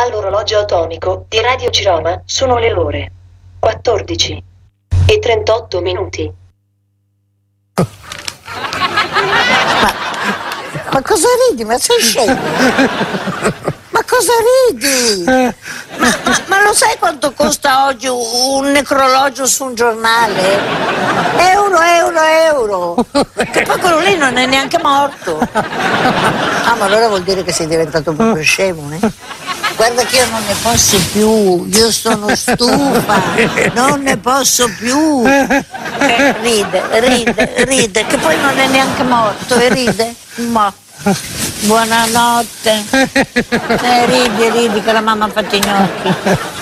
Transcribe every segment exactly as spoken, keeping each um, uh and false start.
Dall'orologio atomico di Radio Ciroma sono le ore quattordici e trentotto minuti. Ma, ma cosa ridi? Ma sei scemo? Ma cosa ridi? Ma, ma, ma lo sai quanto costa oggi un, un necrologio su un giornale? Euro, euro, euro. Che poi quello lì non è neanche morto. Ah, ma allora vuol dire che sei diventato proprio scemo, eh? Guarda che io non ne posso più, io sono stufa, non ne posso più. Eh, ride, ride, ride, che poi non è neanche morto e ride. Ma buonanotte. Eh, ridi, ridi che la mamma ha fatto i gnocchi.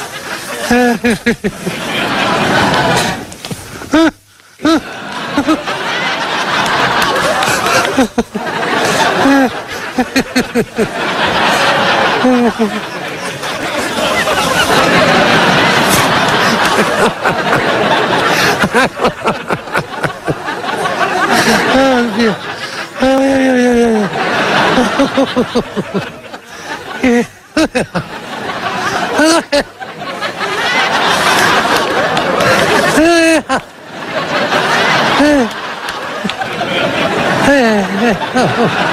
Oh Dio. Oh, io, io, io, io. Eh, eh, eh, eh, oh.